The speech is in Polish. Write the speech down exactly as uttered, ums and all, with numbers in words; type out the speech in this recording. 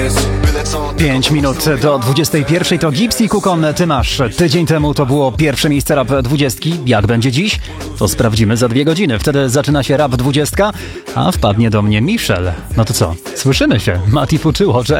pięć minut do dwudziestej pierwszej to Gips i Kukon, ty masz. Tydzień temu to było pierwsze miejsce Rap dwudziestki. Jak będzie dziś? To sprawdzimy za dwie godziny. Wtedy zaczyna się Rap dwudziestka, a wpadnie do mnie Michel. No to co? Słyszymy się. Mati Fuczyło, cześć.